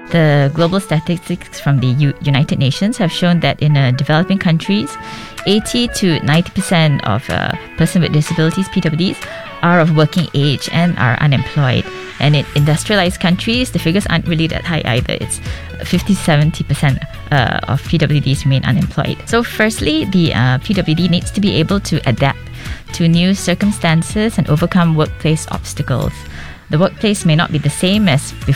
The global statistics from the United Nations have shown that in developing countries, 80 to 90% of persons with disabilities, PWDs, are of working age and are unemployed. And in industrialized countries, the figures aren't really that high either. It's 50-70% of PWDs remain unemployed. So firstly, the PWD needs to be able to adapt to new circumstances and overcome workplace obstacles. The workplace may not be the same as before